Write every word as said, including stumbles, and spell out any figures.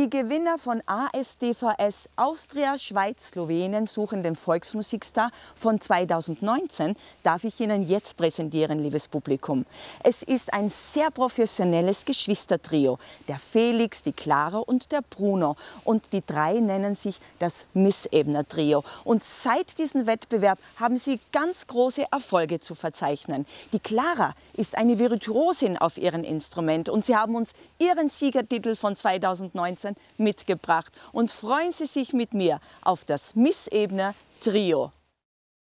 Die Gewinner von A S D V S Austria, Schweiz, Slowenien suchen den Volksmusikstar von zweitausendneunzehn darf ich Ihnen jetzt präsentieren, liebes Publikum. Es ist ein sehr professionelles Geschwistertrio, der Felix, die Clara und der Bruno. Und die drei nennen sich das Miss-Ebner-Trio. Und seit diesem Wettbewerb haben sie ganz große Erfolge zu verzeichnen. Die Clara ist eine Virtuosin auf ihrem Instrument und sie haben uns ihren Siegertitel von zweitausendneunzehn mitgebracht. Und freuen Sie sich mit mir auf das Miss-Ebner-Trio.